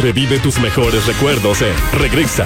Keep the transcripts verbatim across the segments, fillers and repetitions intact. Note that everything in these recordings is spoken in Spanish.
Revive tus mejores recuerdos en Regresa.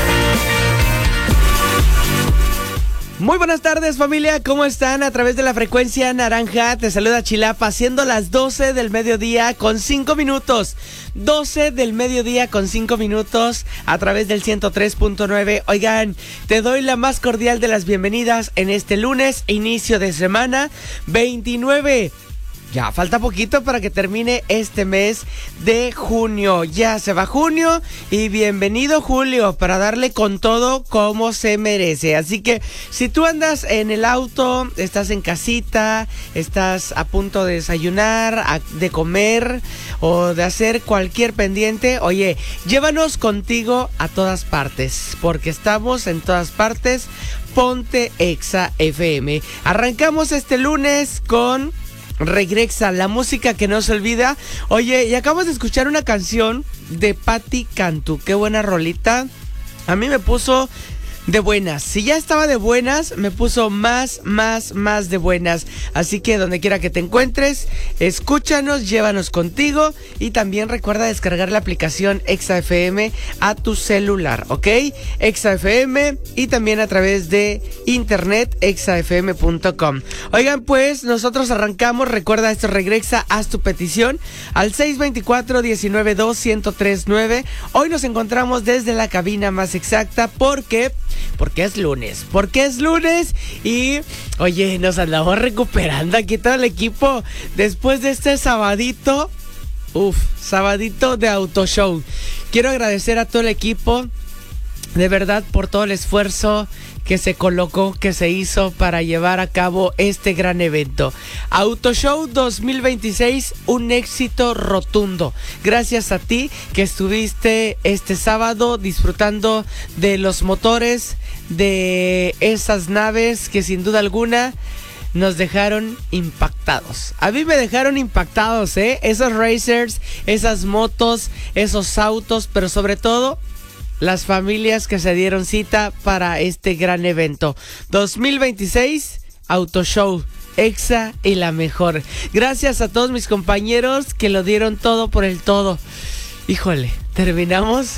Muy buenas tardes, familia, ¿cómo están? A través de la frecuencia naranja te saluda Chilapa, siendo las doce del mediodía con cinco minutos. doce del mediodía con cinco minutos a través del ciento tres punto nueve. Oigan, te doy la más cordial de las bienvenidas en este lunes, inicio de semana veintinueve. Ya falta poquito para que termine este mes de junio. Ya se va junio y bienvenido julio para darle con todo como se merece. Así que si tú andas en el auto, estás en casita, estás a punto de desayunar, a, de comer o de hacer cualquier pendiente, oye, llévanos contigo a todas partes, porque estamos en todas partes. Ponte Exa F M. Arrancamos este lunes con Regresa, la música que no se olvida. Oye, y acabamos de escuchar una canción de Patti Cantú. Qué buena rolita. A mí me puso de buenas. Si ya estaba de buenas, me puso más, más, más de buenas. Así que donde quiera que te encuentres, escúchanos, llévanos contigo. Y también recuerda descargar la aplicación Exa F M a tu celular, ¿ok? Exa F M y también a través de internet, exa f m punto com. Oigan, pues nosotros arrancamos. Recuerda, esto regresa, haz tu petición al seis dos cuatro, uno nueve dos, uno cero tres nueve. Hoy nos encontramos desde la cabina más exacta porque... Porque es lunes, porque es lunes y, oye, nos andamos recuperando aquí todo el equipo después de este sabadito, uff, sabadito de Autoshow. Quiero agradecer a todo el equipo, de verdad, por todo el esfuerzo que se colocó, que se hizo para llevar a cabo este gran evento. Autoshow dos mil veintiséis, un éxito rotundo. Gracias a ti que estuviste este sábado disfrutando de los motores, de esas naves que sin duda alguna nos dejaron impactados. A mí me dejaron impactados, ¿eh? Esos racers, esas motos, esos autos, pero sobre todo las familias que se dieron cita para este gran evento. dos mil veintiséis, Autoshow, Exa y la mejor. Gracias a todos mis compañeros que lo dieron todo por el todo. Híjole, terminamos,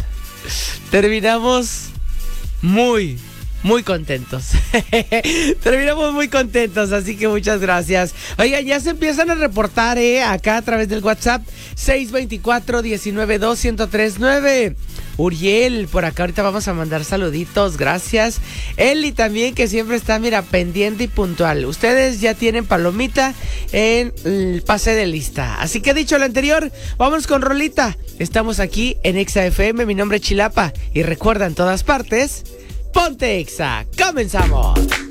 terminamos muy... Muy contentos. Terminamos muy contentos, así que muchas gracias. Oigan, ya se empiezan a reportar, eh, acá a través del WhatsApp seis dos cuatro, uno nueve dos, uno cero tres nueve. Uriel, por acá ahorita vamos a mandar saluditos, gracias. Eli también, que siempre está, mira, pendiente y puntual. Ustedes ya tienen palomita en el pase de lista. Así que dicho lo anterior, vamos con rolita. Estamos aquí en Exa F M, mi nombre es Chilapa. Y recuerda, en todas partes, ponte Exa. ¡Comenzamos!